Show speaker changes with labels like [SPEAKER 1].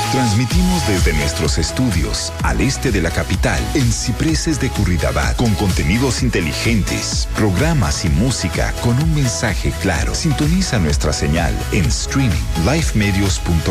[SPEAKER 1] Transmitimos desde nuestros estudios al este de la capital, en Cipreses de Curridabat, con contenidos inteligentes, programas y música con un mensaje claro. Sintoniza nuestra señal en streaming livemedios.com.